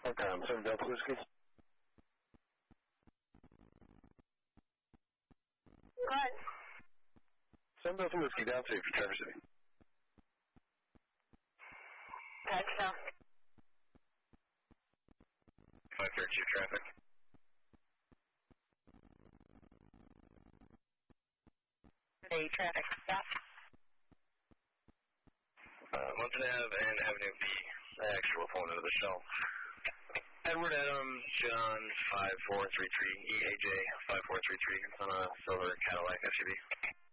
Okay, 7 Delta Whiskey. Go ahead. 7 Delta Whiskey, down safe for Traverse City. Touchdown. 532 traffic. Hey, traffic. Stop. Mountain Ave and Avenue B. Actual phone into the shell. Edward Adam, John 5433, EAJ 5433. It's on a silver Cadillac SUV.